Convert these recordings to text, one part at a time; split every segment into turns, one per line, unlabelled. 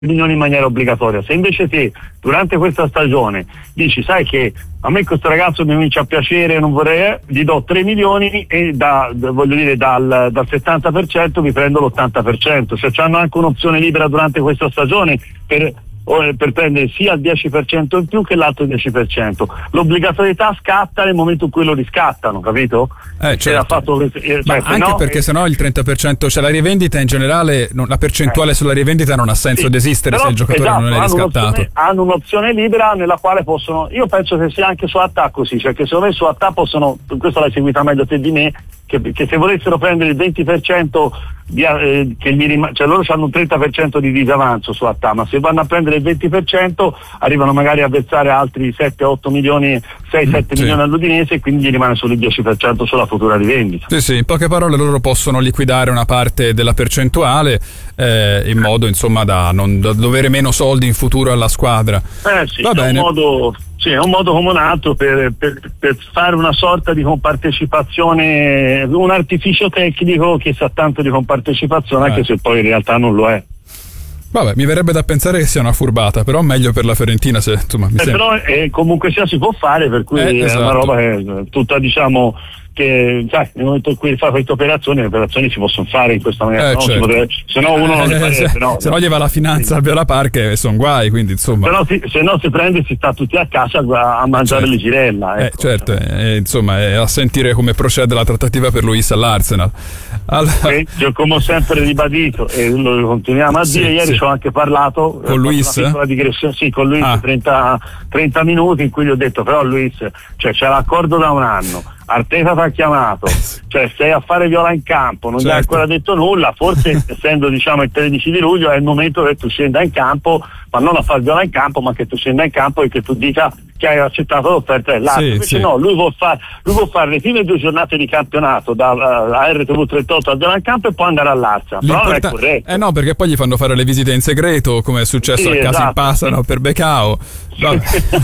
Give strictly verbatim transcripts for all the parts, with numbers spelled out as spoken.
milioni in maniera obbligatoria. Se invece te durante questa stagione dici sai che a me questo ragazzo mi comincia a piacere, non vorrei, gli do tre milioni e da, da voglio dire dal, dal settanta per cento mi prendo l'ottanta per cento, cioè hanno anche un'opzione libera durante questa stagione per per prendere sia il dieci per cento in più che l'altro dieci per cento. L'obbligatorietà scatta nel momento in cui lo riscattano, capito?
Eh, certo.
Fatto, cioè,
ma anche
no,
perché
eh,
sennò il trenta per cento, cioè la rivendita in generale, non, la percentuale eh. sulla rivendita non ha senso sì, di esistere se il giocatore
esatto,
non è riscattato.
Hanno un'opzione libera nella quale possono, io penso che sia anche su attacco così, cioè che secondo me su attacco possono, questo l'hai seguita meglio te di me, che, che se volessero prendere il venti per cento di, eh, che gli rim- cioè loro hanno un trenta per cento di disavanzo su Attà, ma se vanno a prendere il venti per cento arrivano magari a versare altri sette otto milioni, sei sette sì. milioni all'Udinese, e quindi gli rimane solo il dieci per cento sulla futura rivendita.
Sì, sì, in poche parole loro possono liquidare una parte della percentuale eh, in modo insomma da non da dovere meno soldi in futuro alla squadra.
Eh sì,
Va
è
bene.
un modo Sì, è un modo come un altro per, per, per fare una sorta di compartecipazione, un artificio tecnico che sa tanto di compartecipazione, eh. anche se poi in realtà non lo è.
Vabbè, mi verrebbe da pensare che sia una furbata, però meglio per la Fiorentina se insomma mi
eh,
sembra.
Però eh, comunque sia si può fare, per cui
eh, esatto.
è una roba che è tutta, diciamo, che sai, nel momento in cui fa queste operazioni, le operazioni si possono fare in questa maniera,
eh,
no?
certo.
potrebbe, se no uno non le farebbe,
se,
no,
se no gli va la finanza al Viola Park e sono guai, quindi insomma.
Se no, si, se no si prende, si sta tutti a casa a, a mangiare
certo.
le girella. Ecco.
Eh, certo, eh, insomma, eh, a sentire come procede la trattativa per Luis all'Arsenal. Allora...
Okay. Io come ho sempre ribadito e lo continuiamo a dire, sì, ieri
sì.
ci ho anche parlato
con Luis?
Una piccola digressione, sì, con Luis,
ah.
trenta, trenta minuti in cui gli ho detto però Luis, cioè c'è l'accordo da un anno, Arteta ti ha chiamato, cioè sei a fare Viola in campo, non
certo.
gli hai ancora detto nulla, forse essendo diciamo il tredici di luglio è il momento che tu scenda in campo, ma non a fare Viola in campo, ma che tu scenda in campo e che tu dica che hai accettato l'offerta dell'altro. Sì, invece sì. no, lui vuol fare lui vuol fare le prime due giornate di campionato da uh, R T V trentotto a Viola in campo e poi andare all'Arsenal, però non è corretto.
Eh no, perché poi gli fanno fare le visite in segreto, come è successo
sì,
a casa
esatto.
in Passano per Becao. Va,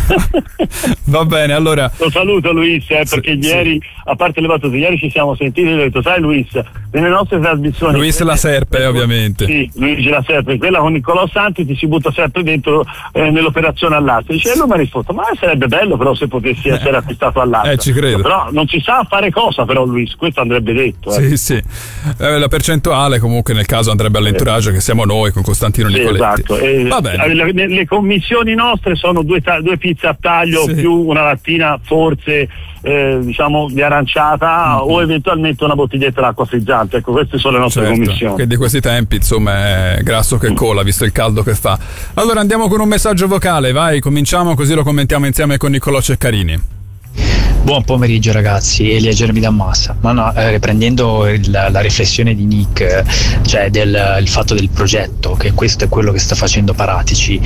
Va bene, allora
lo saluto Luis, eh, perché sì, ieri sì. a parte le battute, ieri ci siamo sentiti e ho detto sai Luis, nelle nostre trasmissioni
Luis la Serpe eh, ovviamente
sì, Luigi la Serpe, quella con Niccolò Santi ti si butta sempre dentro eh, nell'operazione all'Asta, dice, e lui mi ha risposto ma sarebbe bello però se potessi essere eh, acquistato all'Asta,
eh ci credo,
però non si sa fare cosa però Luis, questo andrebbe detto eh.
sì sì eh, la percentuale comunque nel caso andrebbe all'entourage eh. che siamo noi con Costantino
sì,
Nicoletti,
esatto. e,
Va bene.
Le, le commissioni nostre sono due, ta- due pizze a taglio sì. più una lattina forse eh, diciamo di aranciata mm-hmm. o eventualmente una bottiglietta d'acqua frizzante, ecco queste sono le nostre
certo,
commissioni,
che di questi tempi insomma è grasso che cola visto il caldo che fa. Allora andiamo con un messaggio vocale, vai, cominciamo così lo commentiamo insieme con Niccolò Ceccarini.
Buon pomeriggio ragazzi, Elia Germi da Massa. Ma no, eh, riprendendo il, la riflessione di Nick, eh, cioè del il fatto del progetto, che questo è quello che sta facendo Paratici,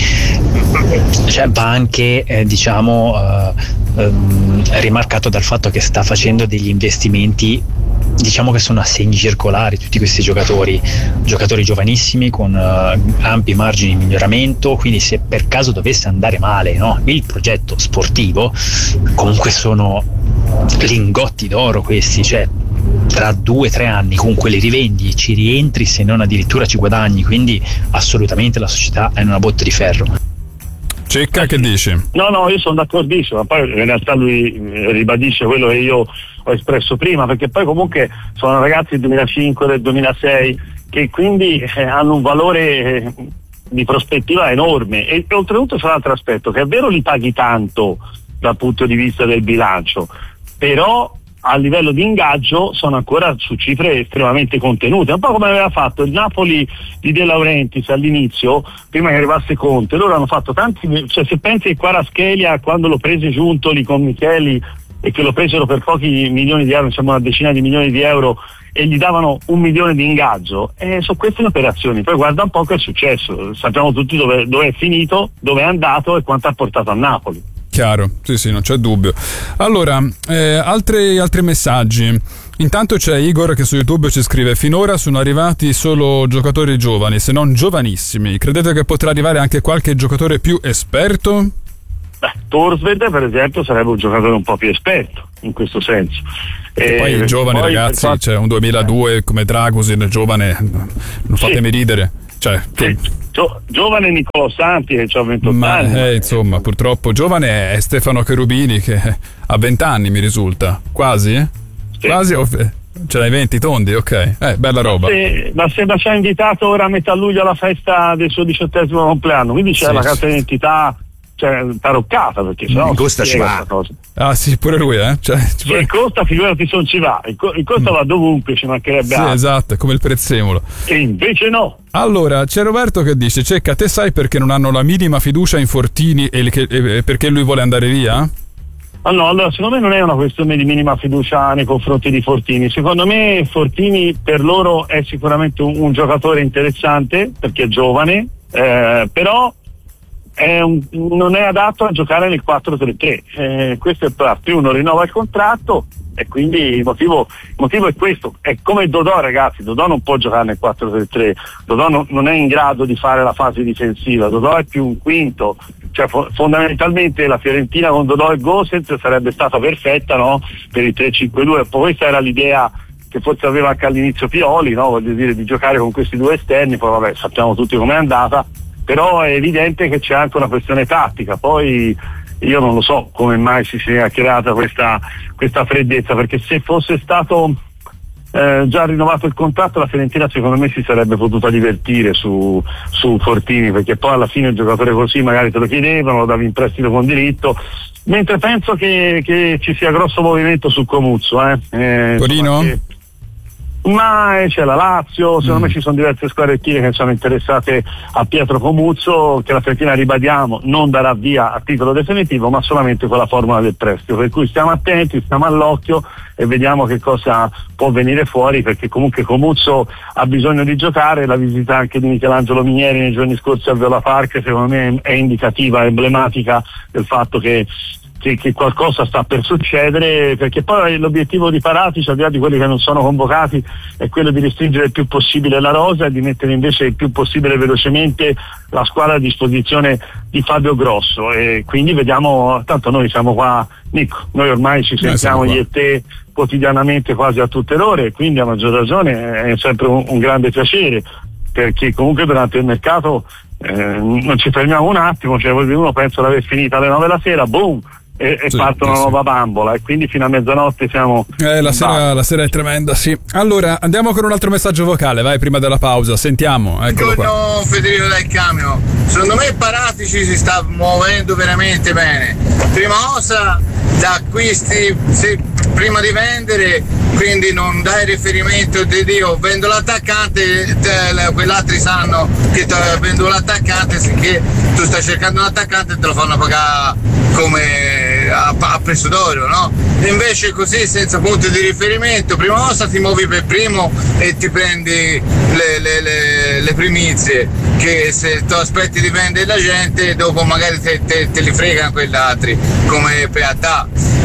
cioè va anche eh, diciamo eh, ehm, rimarcato dal fatto che sta facendo degli investimenti, diciamo che sono assegni circolari tutti questi giocatori, giocatori giovanissimi con uh, ampi margini di miglioramento, quindi se per caso dovesse andare male, no, il progetto sportivo, comunque sono lingotti d'oro questi, cioè tra due o tre anni comunque li rivendi, ci rientri, se non addirittura ci guadagni, quindi assolutamente la società è in una botte di ferro.
Cecca, che dici?
No, no, io sono d'accordissimo, ma poi in realtà lui ribadisce quello che io ho espresso prima, perché poi comunque sono ragazzi del duemilacinque, del duemilasei, che quindi eh, hanno un valore eh, di prospettiva enorme, e oltretutto c'è un altro aspetto, che è vero li paghi tanto dal punto di vista del bilancio, però a livello di ingaggio sono ancora su cifre estremamente contenute, un po' come aveva fatto il Napoli di De Laurentiis all'inizio, prima che arrivasse Conte. Loro hanno fatto tanti, cioè se pensi che Kvaratskhelia quando lo prese Giuntoli con Micheli e che lo presero per pochi milioni di euro, insomma una decina di milioni di euro, e gli davano un milione di ingaggio, e sono queste le operazioni. Poi guarda un po' che è successo, sappiamo tutti dove, dove è finito, dove è andato e quanto ha portato a Napoli.
Chiaro, sì sì, non c'è dubbio. Allora, eh, altri, altri messaggi. Intanto c'è Igor che su YouTube ci scrive: finora sono arrivati solo giocatori giovani, se non giovanissimi. Credete che potrà arrivare anche qualche giocatore più esperto?
Beh, Torsved per esempio sarebbe un giocatore un po' più esperto in questo senso.
E poi i giovani poi, ragazzi, c'è cioè un duemiladue come Dragusin, giovane, non fatemi sì. ridere. Cioè, che...
Gio- giovane Nicolò Santi che ha ventotto
ma,
anni.
Eh, insomma, purtroppo giovane è Stefano Cherubini che ha venti anni, mi risulta. Quasi? Eh? Sì. Quasi? O... Ce l'hai venti tondi, ok. Eh, bella roba.
Ma, se, ma sembra ci ha invitato ora a metà luglio alla festa del suo diciottesimo compleanno, quindi c'è sì, la carta d'identità, cioè, taroccata, perché sennò
Costa ci va.
Ah sì, pure lui, eh? Cioè,
sì, il Costa, figurati, non ci va. Il, co- il Costa mm. va dovunque, ci mancherebbe
sì,
altro.
Esatto, è come il prezzemolo.
E invece no.
Allora, c'è Roberto che dice: Cecca, te sai perché non hanno la minima fiducia in Fortini e, che, e perché lui vuole andare via?
Ah no, allora secondo me non è una questione di minima fiducia nei confronti di Fortini. Secondo me Fortini per loro è sicuramente un, un giocatore interessante perché è giovane, eh, però è un, non è adatto a giocare nel quattro tre tre. Eh, questo è per più, non rinnova il contratto e quindi il motivo, il motivo è questo. È come Dodò, ragazzi, Dodò non può giocare nel quattro tre tre, Dodò non, non è in grado di fare la fase difensiva, Dodò è più un quinto. Cioè fo- fondamentalmente la Fiorentina con Dodò e Gosens sarebbe stata perfetta, no? Per il tre cinque due, poi questa era l'idea che forse aveva anche all'inizio Pioli, no? Voglio dire, di giocare con questi due esterni, poi vabbè sappiamo tutti com'è andata, però è evidente che c'è anche una questione tattica. Poi io non lo so come mai si sia creata questa, questa freddezza, perché se fosse stato Eh, già rinnovato il contratto, la Fiorentina secondo me si sarebbe potuta divertire su, su Fortini, perché poi alla fine il giocatore così magari te lo chiedevano, lo davi in prestito con diritto, mentre penso che, che ci sia grosso movimento su Comuzzo, eh. Eh,
Torino?
Che, ma c'è la Lazio, secondo
mm.
me ci sono diverse squadre che sono interessate a Pietro Comuzzo, che la Fiorentina, ribadiamo, non darà via a titolo definitivo, ma solamente con la formula del prestito, per cui stiamo attenti, stiamo all'occhio e vediamo che cosa può venire fuori, perché comunque Comuzzo ha bisogno di giocare. La visita anche di Michelangelo Minieri nei giorni scorsi al Viola Park secondo me è indicativa, è emblematica del fatto che Che, che qualcosa sta per succedere, perché poi l'obiettivo di Paratici, al di là di quelli che non sono convocati, è quello di restringere il più possibile la rosa e di mettere invece il più possibile velocemente la squadra a disposizione di Fabio Grosso, e quindi vediamo, tanto noi siamo qua, Nico, noi ormai ci sentiamo io e te quotidianamente quasi a tutte le ore, quindi a maggior ragione è sempre un, un grande piacere, perché comunque durante il mercato eh, non ci fermiamo un attimo, cioè uno pensa di aver finito alle nove la sera, boom, e, e
sì,
parte una
sì.
nuova bambola, e quindi fino a mezzanotte siamo
eh, la, sera, la sera è tremenda, sì. Allora andiamo con un altro messaggio vocale, vai, prima della pausa, sentiamo. Eccolo qua.
Buongiorno Federico Del Camio, secondo me Paratici si sta muovendo veramente bene. Prima cosa da acquisti, se, prima di vendere, quindi non dai riferimento di Dio, vendo l'attaccante, te, quell'altri sanno che ti vendo l'attaccante, sicché tu stai cercando un attaccante e te lo fanno pagare come a, a prezzo d'oro, no? Invece così, senza punto di riferimento, prima cosa ti muovi per primo e ti prendi le, le, le, le primizie, che se tu aspetti di vendere la gente dopo magari te, te, te li fregano quegli altri come Peatà.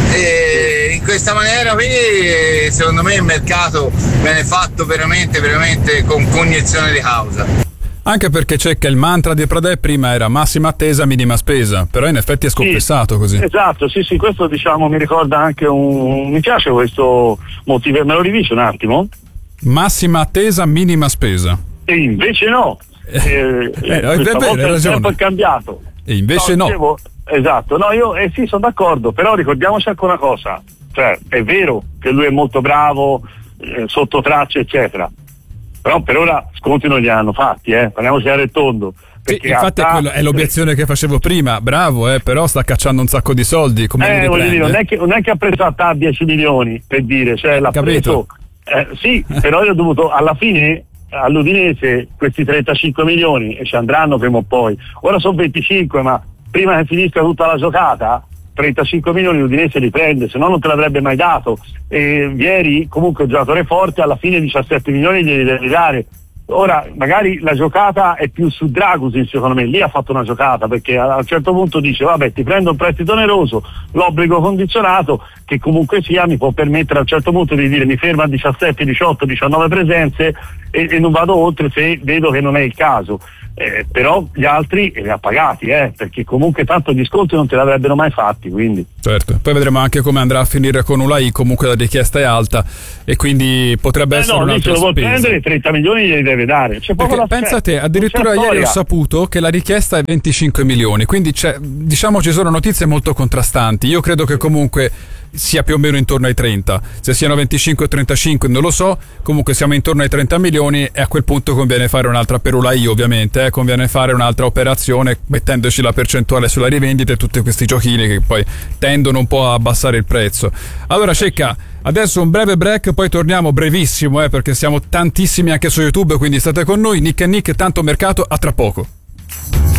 E in questa maniera qui secondo me il mercato viene fatto veramente veramente con cognizione di causa.
Anche perché c'è che il mantra di Pradè prima era massima attesa, minima spesa, però in effetti è sconfessato sì, così.
Esatto, sì sì, questo diciamo mi ricorda anche un... mi piace questo motivo, me lo ridici un attimo?
Massima attesa, minima spesa.
E invece no. Eh,
eh, è vero, hai ragione.
Il tempo è cambiato.
E invece no.
no. Dicevo, esatto, no, io eh sì, sono d'accordo, però ricordiamoci anche una cosa, cioè è vero che lui è molto bravo, eh, sotto traccia eccetera, però per ora sconti non li hanno fatti, eh, parliamoci a tondo.
Sì, infatti è, quello, è l'obiezione che facevo prima, bravo, eh, però sta cacciando un sacco di soldi, come
eh, voglio dire, non è che non è che ha preso a T A dieci milioni, per dire, cioè l'ha
Capito?
preso eh, sì, però io ho dovuto alla fine all'Udinese questi trentacinque milioni e ci andranno prima o poi, ora sono venticinque, ma prima che finisca tutta la giocata trentacinque milioni l'Udinese li prende, se no non te l'avrebbe mai dato. E Vieri comunque un giocatore forte, alla fine diciassette milioni glieli devi dare. Ora magari la giocata è più su Dragusin, secondo me lì ha fatto una giocata, perché a un certo punto dice vabbè ti prendo un prestito oneroso, l'obbligo condizionato, che comunque sia mi può permettere a un certo punto di dire mi fermo a diciassette, diciotto, diciannove presenze e, e non vado oltre se vedo che non è il caso. eh, però gli altri li ha pagati, eh, perché comunque tanto gli sconti non te l'avrebbero mai fatti, quindi.
Certo, poi vedremo anche come andrà a finire con U L A I, comunque la richiesta è alta e quindi potrebbe
eh
essere
no,
un'altra
se lo vuol
spesa.
prendere trenta milioni glieli deve dare. C'è poco
Perché
da
pensa a te, addirittura ieri ho saputo che la richiesta è venticinque milioni, quindi c'è, diciamo ci sono notizie molto contrastanti. Io credo che comunque sia più o meno intorno ai trenta, se siano venticinque o trentacinque non lo so, comunque siamo intorno ai trenta milioni e a quel punto conviene fare un'altra per U L A I ovviamente, eh, conviene fare un'altra operazione mettendoci la percentuale sulla rivendita e tutti questi giochini che poi tendono un po' a abbassare il prezzo. Allora Cecca, adesso un breve break, poi torniamo brevissimo eh, perché siamo tantissimi anche su YouTube, quindi state con noi. Nick e Nick, tanto mercato, a tra poco.